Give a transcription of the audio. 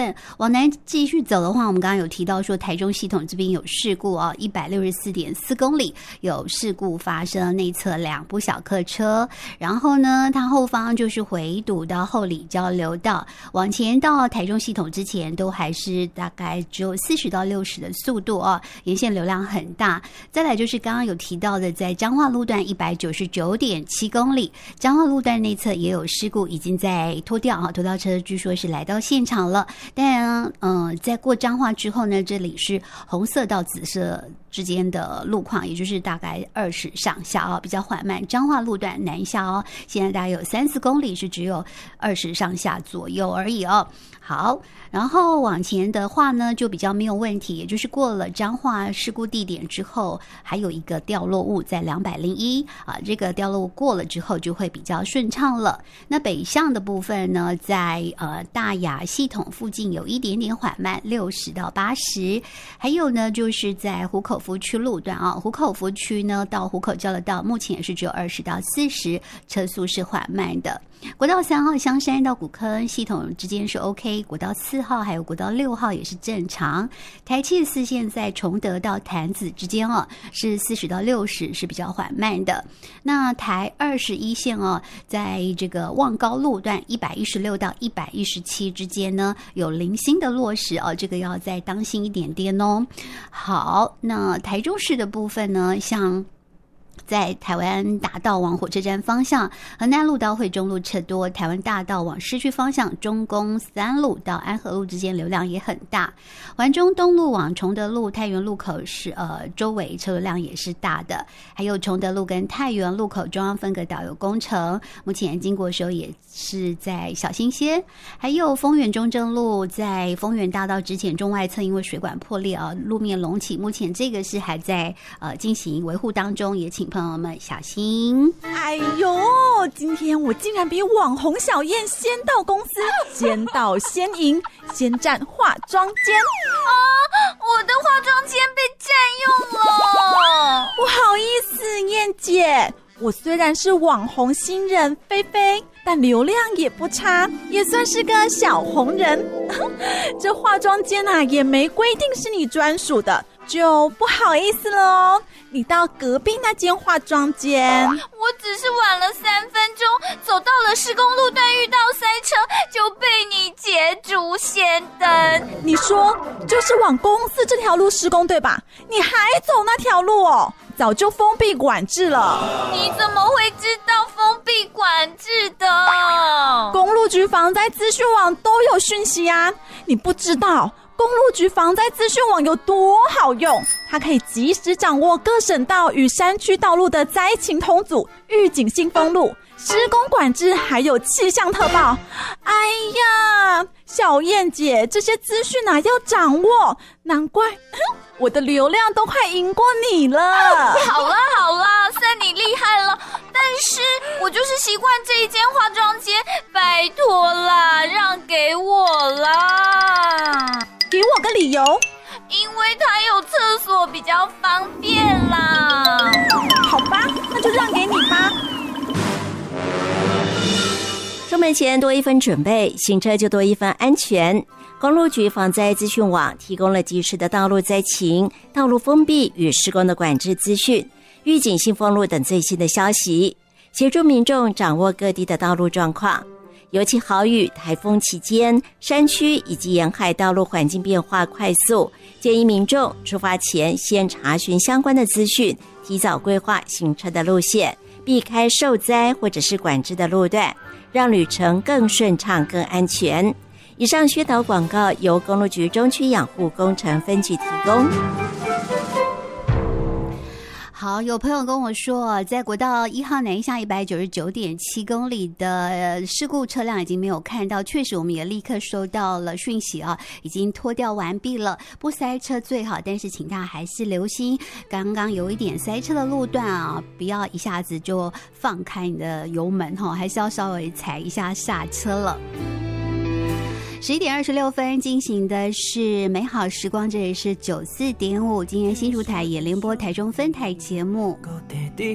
分。往南继续走的话，我们刚刚有提到说台中系统这边有事故啊，164.4公里有事故发生，内侧2部小客车，然后呢它后方就是回堵到后里交流道，往前到台中系统之前都还是大概只有40到60的速度啊，沿线流量很大。再来就是刚刚有提到的在彰化路段199.7公里，彰化路段内侧也有事故，已经在拖吊啊，拖吊车据说是来到现场了，但在过彰化之后呢，这里是红色到紫色之间的路况，也就是大概20上下啊，比较缓慢。彰化路段南下哦，现在大概有3-4公里是只有20上下左右而已哦。好，然后往前的话呢，就比较没有问题，也就是过了彰化事故地点之后，还有一个掉落物在201啊，这个掉落物过了之后就会比较顺畅了。那北向的部分呢，在大雅系统附近有一点点缓慢，60到80，还有呢就是在湖口福区路段啊，湖口福区呢到湖口交流道目前也是只有20到40，车速是缓慢的。国道3号香山到古坑系统之间是 OK， 国道4号还有国道6号也是正常。台74线在崇德到潭子之间是40到60，是比较缓慢的。那台21线在这个望高路段116到117之间呢，有零星的落石这个要再当心一点点哦。好，那台中市的部分呢，像在台湾大道往火车站方向，河南路到惠中路车多；台湾大道往市区方向，中宫3路到安和路之间流量也很大。环中东路往崇德路、太原路口是周围车流量也是大的。还有崇德路跟太原路口中央分隔岛有工程，目前经过的时候也是在小心些。还有丰原中正路在丰原大道之前中外侧因为水管破裂路面隆起，目前这个是还在进行维护当中，也请朋友们小心。 哎呦，今天我竟然比网红小燕先到公司，先到先赢，先占化妆间我的化妆间被占用了。 不好意思，燕姐，我虽然是网红新人菲菲，但流量也不差，也算是个小红人。这化妆间也没规定是你专属的，就不好意思了哦。你到隔壁那间化妆间。 我只是晚了3分钟，走到了施工路段遇到塞车，就被你捷足先登。 你说就是往公司这条路施工对吧？你还走那条路哦？早就封闭管制了。 你怎么会知道封闭管制的？ 公路局防灾资讯网都有讯息啊，你不知道公路局防灾资讯网有多好用，它可以及时掌握各省道与山区道路的灾情通组、预警性封路、施工管制，还有气象特报。哎呀，小燕姐，这些资讯要掌握，难怪我的流量都快赢过你了。 好啦，算你厉害了，但是我就是习惯这一间化妆间，拜托啦，让给我啦。 给我个理由。 因为它有厕所比较方便啦。 好吧，那就让给你吧。 出门前多一分准备，行车就多一分安全。公路局防灾资讯网提供了及时的道路灾情、道路封闭与施工的管制资讯、预警性封路等最新的消息，协助民众掌握各地的道路状况。尤其豪雨、台风期间，山区以及沿海道路环境变化快速，建议民众出发前先查询相关的资讯，提早规划行车的路线，避开受灾或者是管制的路段，让旅程更顺畅、更安全。以上宣导广告由公路局中区养护工程分局提供。 好，有朋友跟我说，在国道1号南下199.7公里的事故车辆已经没有看到，确实我们也立刻收到了讯息已经拖吊完毕了，不塞车最好，但是请大家还是留心刚刚有一点塞车的路段不要一下子就放开你的油门还是要稍微踩一下刹车了。11点26分进行的是美好时光，这里是94.5，今天新竹台也联播台中分台节目。